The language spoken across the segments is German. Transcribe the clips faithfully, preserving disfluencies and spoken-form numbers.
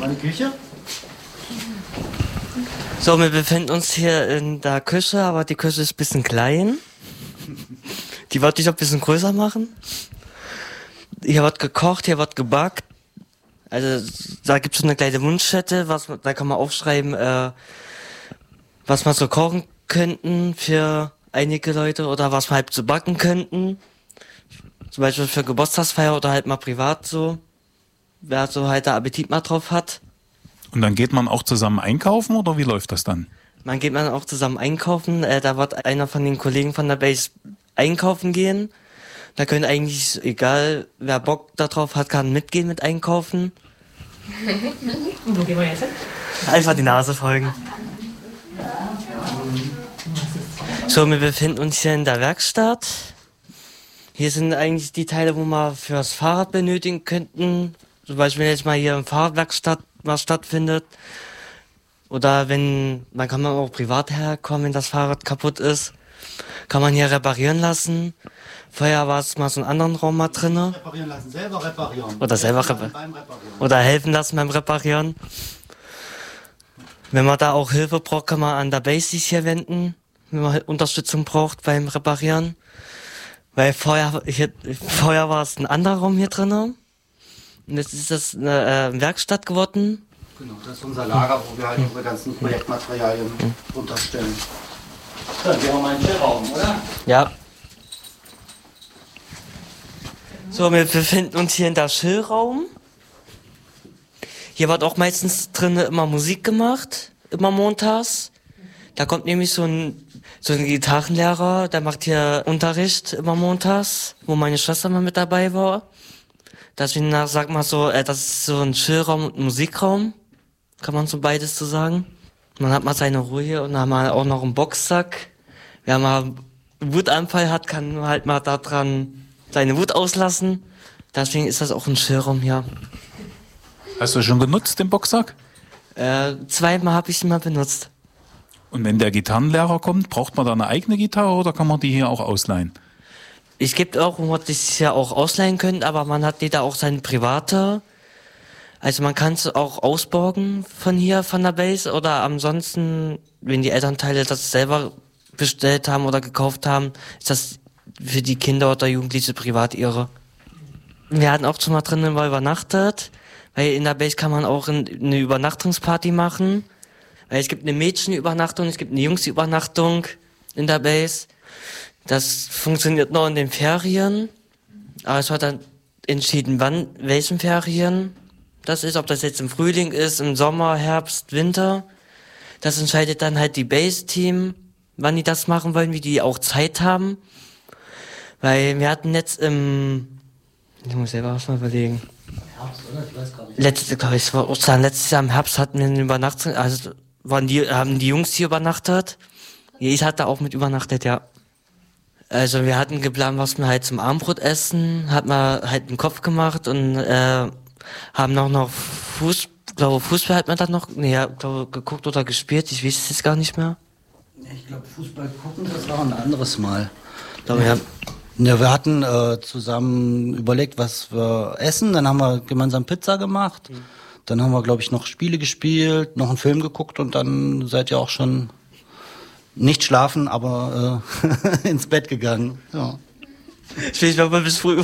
Mal die Küche. So, wir befinden uns hier in der Küche, aber die Küche ist ein bisschen klein. Die wollte ich auch ein bisschen größer machen. Hier wird gekocht, hier wird gebackt. Also da gibt es so eine kleine Wunschstätte, was da kann man aufschreiben, äh, was man so kochen könnten für einige Leute oder was wir halt so backen könnten. Zum Beispiel für Geburtstagsfeier oder halt mal privat so. Wer so halt da Appetit mal drauf hat. Und dann geht man auch zusammen einkaufen oder wie läuft das dann? Man geht man auch zusammen einkaufen. Äh, da wird einer von den Kollegen von der Base einkaufen gehen. Da können eigentlich, egal wer Bock darauf hat, kann mitgehen mit einkaufen. Und wo gehen wir jetzt hin? Einfach die Nase folgen. So, wir befinden uns hier in der Werkstatt. Hier sind eigentlich die Teile, wo wir fürs Fahrrad benötigen könnten. Zum Beispiel, wenn jetzt mal hier im Fahrradwerkstatt was stattfindet. Oder wenn, man kann man auch privat herkommen, wenn das Fahrrad kaputt ist. Kann man hier reparieren lassen. Vorher war es mal so einen anderen Raum mal drinne. Reparieren lassen, selber reparieren. Oder selber reparieren. Beim Reparieren. Oder helfen lassen beim Reparieren. Wenn man da auch Hilfe braucht, kann man an der Base sich hier wenden. Wenn man Unterstützung braucht beim Reparieren. Weil vorher, hier, vorher war es ein anderer Raum hier drinne. Und jetzt ist das eine äh, Werkstatt geworden. Genau, das ist unser Lager, wo wir halt unsere ganzen Projektmaterialien unterstellen. So, dann gehen wir mal in den Chillraum, oder? Ja. So, wir befinden uns hier in der Chillraum. Hier wird auch meistens drinnen immer Musik gemacht, immer montags. Da kommt nämlich so ein, so ein Gitarrenlehrer, der macht hier Unterricht immer montags, wo meine Schwester mal mit dabei war. Deswegen sagt man so, äh, das ist so ein Chillraum und ein Musikraum. Kann man so beides so sagen. Man hat mal seine Ruhe hier und dann haben wir auch noch einen Boxsack. Wer mal einen Wutanfall hat, kann halt mal da dran seine Wut auslassen. Deswegen ist das auch ein Chillraum hier. Hast du schon genutzt, den Boxsack? Äh, zweimal habe ich ihn mal benutzt. Und wenn der Gitarrenlehrer kommt, braucht man da eine eigene Gitarre oder kann man die hier auch ausleihen? Es gibt auch, wo man das ja auch ausleihen könnte, aber man hat jeder auch seine private. Also man kann es auch ausborgen von hier, von der Base, oder ansonsten, wenn die Elternteile das selber bestellt haben oder gekauft haben, ist das für die Kinder oder Jugendliche privat ihre. Wir hatten auch schon mal drinnen mal übernachtet, weil in der Base kann man auch eine Übernachtungsparty machen, weil es gibt eine Mädchenübernachtung, es gibt eine Jungsübernachtung in der Base. Das funktioniert nur in den Ferien, aber es wird dann entschieden, wann, welchen Ferien das ist, ob das jetzt im Frühling ist, im Sommer, Herbst, Winter. Das entscheidet dann halt die Base-Team, wann die das machen wollen, wie die auch Zeit haben. Weil wir hatten jetzt im, ich muss selber was mal überlegen. Herbst, oder? Ich weiß gar nicht. Letztes, glaube ich, war Ostern, letztes Jahr im Herbst hatten wir eine Übernachtung, also waren die, haben die Jungs hier übernachtet. Ich hatte auch mit übernachtet, ja. Also wir hatten geplant, was wir halt zum Abendbrot essen, hat man halt einen Kopf gemacht und äh, haben noch noch Fuß, glaube Fußball hat man dann noch, nee, ja, glaube geguckt oder gespielt, ich weiß es jetzt gar nicht mehr. Ich glaube, Fußball gucken, das war ein anderes Mal. Glaube, ja. Ja, wir hatten äh, zusammen überlegt, was wir essen, dann haben wir gemeinsam Pizza gemacht, mhm. Dann haben wir, glaube ich, noch Spiele gespielt, noch einen Film geguckt und dann seid ihr auch schon nicht schlafen, aber äh, ins Bett gegangen. Ja. Ich weiß, wir waren bis früh,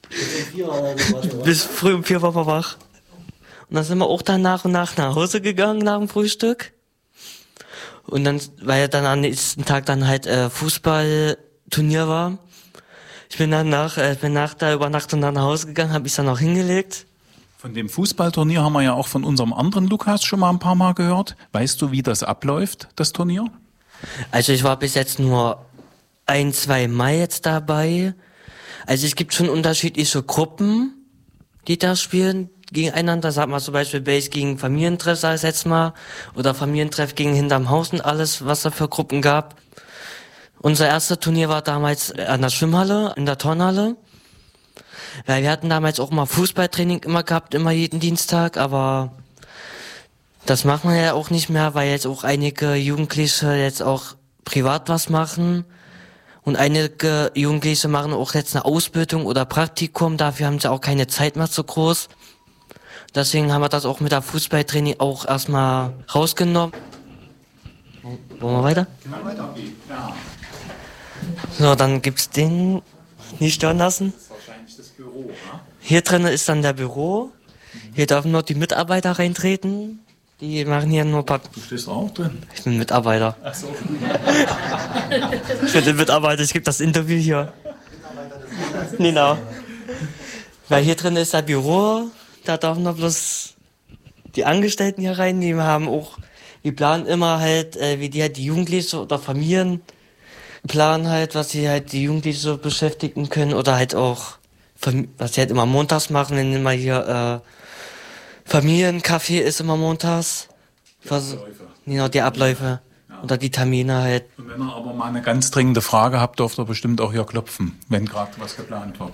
bis früh um vier war wir wach. Und dann sind wir auch dann nach und nach nach Hause gegangen nach dem Frühstück. Und dann, weil ja dann am nächsten Tag dann halt äh, Fußballturnier war. Ich bin dann nach, äh, bin nach der Übernachtung dann nach Hause gegangen, habe mich dann auch hingelegt. Von dem Fußballturnier haben wir ja auch von unserem anderen Lukas schon mal ein paar Mal gehört. Weißt du, wie das abläuft, das Turnier? Also ich war bis jetzt nur ein, zwei Mal jetzt dabei. Also es gibt schon unterschiedliche Gruppen, die da spielen gegeneinander. Sag mal zum Beispiel Base gegen Familientreff, sag ich jetzt mal. Oder Familientreff gegen hinterm Haus und alles, was da für Gruppen gab. Unser erstes Turnier war damals an der Schwimmhalle, in der Turnhalle. Weil wir hatten damals auch mal Fußballtraining immer gehabt, immer jeden Dienstag, aber das macht man ja auch nicht mehr, weil jetzt auch einige Jugendliche jetzt auch privat was machen und einige Jugendliche machen auch jetzt eine Ausbildung oder Praktikum, dafür haben sie auch keine Zeit mehr so groß. Deswegen haben wir das auch mit der Fußballtraining auch erstmal rausgenommen. Wollen wir weiter? Ja. So, dann gibt's den nicht stören lassen. Das ist wahrscheinlich das Büro, ne? Hier drin ist dann der Büro. Hier dürfen nur die Mitarbeiter reintreten. Die machen hier nur Papier. Du stehst auch drin. Ich bin Mitarbeiter. Ach so. Ich bin Mitarbeiter, ich gebe das Interview hier. Genau. Weil hier drin ist das Büro, da dürfen nur bloß die Angestellten hier rein, die haben auch, die planen immer halt, äh, wie die halt die Jugendlichen oder Familien planen halt, was sie halt die Jugendlichen so beschäftigen können oder halt auch, was sie halt immer montags machen, wenn immer hier, äh, Familiencafé ist immer montags. Was, genau, die Abläufe. Ja. Oder die Termine halt. Und wenn ihr aber mal eine ganz dringende Frage habt, dürft ihr bestimmt auch hier klopfen, wenn gerade was geplant wird.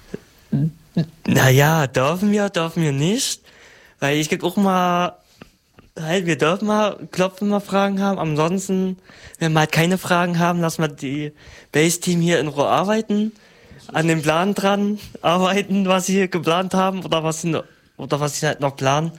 Naja, dürfen wir, dürfen wir nicht. Weil ich gebe auch mal, halt, wir dürfen mal klopfen, mal Fragen haben. Ansonsten, wenn wir halt keine Fragen haben, lassen wir die Base-Team hier in Ruhe arbeiten. An dem Plan dran arbeiten, was sie hier geplant haben oder was sie, oder was sie halt noch planen.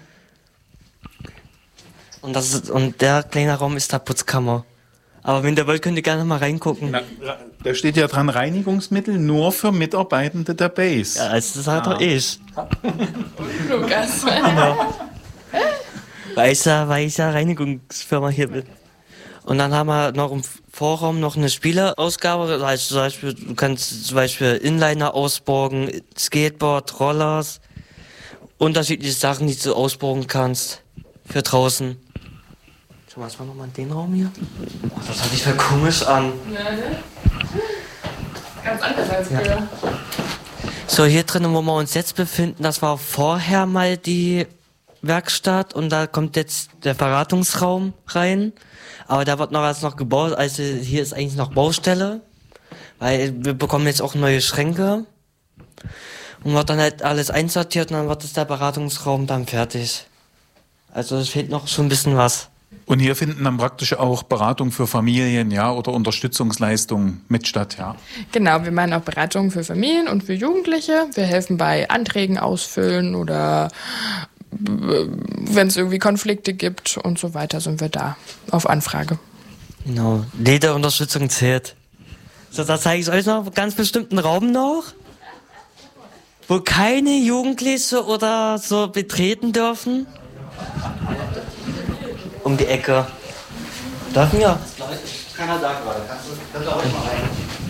Und das ist, und der kleine Raum ist der Putzkammer. Aber wenn ihr wollt, könnt ihr gerne mal reingucken. Na, da steht ja dran, Reinigungsmittel nur für Mitarbeitende der Base. Ja, also das sagt doch ich. Lukas. Genau. Weil ich ja, weil ich ja Reinigungsfirma hier bin. Und dann haben wir noch im Vorraum noch eine Spielerausgabe. Also zum Beispiel, du kannst zum Beispiel Inliner ausborgen, Skateboard, Rollers. Unterschiedliche Sachen, die du ausborgen kannst. Für draußen. Schau mal, was war nochmal in den Raum hier? Oh, das hört sich voll komisch an. Ja, ne? Ganz anders als Ja. früher. So, hier drinnen, wo wir uns jetzt befinden, das war vorher mal die Werkstatt und da kommt jetzt der Beratungsraum rein. Aber da wird noch alles noch gebaut, also hier ist eigentlich noch Baustelle. Weil wir bekommen jetzt auch neue Schränke. Und wird dann halt alles einsortiert und dann wird es der Beratungsraum dann fertig. Also es fehlt noch schon ein bisschen was. Und hier finden dann praktisch auch Beratung für Familien, ja, oder Unterstützungsleistungen mit statt, ja. Genau, wir machen auch Beratungen für Familien und für Jugendliche. Wir helfen bei Anträgen ausfüllen oder wenn es irgendwie Konflikte gibt und so weiter, sind wir da auf Anfrage. Genau, jede Unterstützung zählt. So, da zeige ich euch noch einen ganz bestimmten Raum noch, wo keine Jugendliche oder so betreten dürfen. Um die Ecke. Dürfen wir? Keiner da gerade. Kannst du auch mal rein.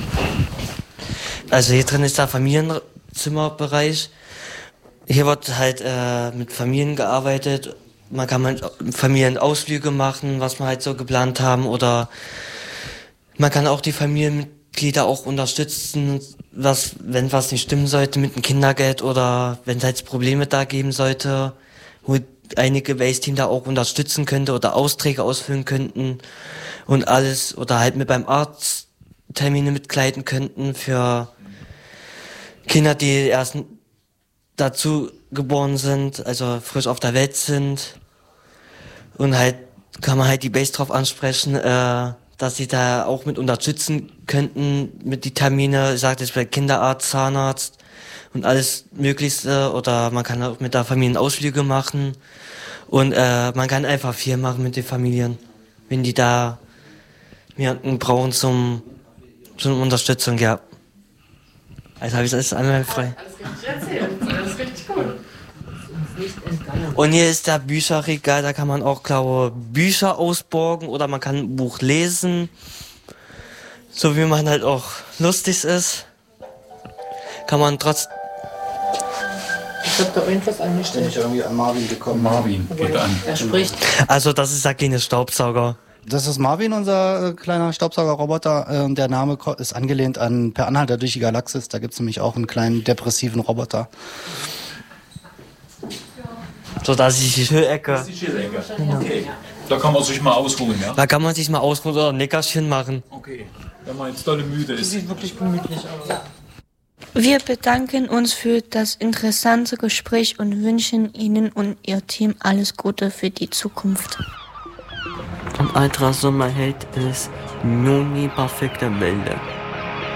Also hier drin ist der Familienzimmerbereich. Hier wird halt äh, mit Familien gearbeitet. Man kann halt Familienausflüge machen, was wir halt so geplant haben. Oder man kann auch die Familienmitglieder auch unterstützen, was, wenn was nicht stimmen sollte mit dem Kindergeld oder wenn es halt Probleme da geben sollte, wo einige Base-Team da auch unterstützen könnte oder Austräge ausfüllen könnten und alles oder halt mit beim Arzt Termine mitgleiten könnten für Kinder, die erst dazu geboren sind, also frisch auf der Welt sind. Und halt kann man halt die Base drauf ansprechen, äh, dass sie da auch mit unterstützen könnten mit die Termine, ich sag jetzt bei Kinderarzt, Zahnarzt und alles Möglichste. Oder man kann auch mit der Familie Ausflüge machen. Und äh, man kann einfach viel machen mit den Familien, wenn die da jemanden brauchen zum, zum Unterstützung, ja. Also habe ich das einmal frei. Alles richtig erzählt, das ist richtig cool. Und hier ist der Bücherregal, da kann man auch, glaube ich, Bücher ausborgen oder man kann ein Buch lesen. So wie man halt auch lustig ist, kann man trotz... Ich hab da irgendwas Bin angestellt. ich irgendwie an Marvin gekommen. Marvin geht an. Er spricht. Also das ist der kleine Staubsauger. Das ist Marvin, unser äh, kleiner Staubsaugerroboter. Äh, und der Name ko- ist angelehnt an Per Anhalter durch die Galaxis. Da gibt's nämlich auch einen kleinen depressiven Roboter. So, das ist die Schölecke. Die Schielecke. Okay. Da kann man sich mal ausruhen, ja? Da kann man sich mal ausruhen oder ein Nickerchen machen. Okay. Wenn man jetzt dolle müde ist. Sieht wirklich gemütlich aus. Wir bedanken uns für das interessante Gespräch und wünschen Ihnen und Ihr Team alles Gute für die Zukunft. Und Ultrasommerheld ist Juni perfekte Bilder.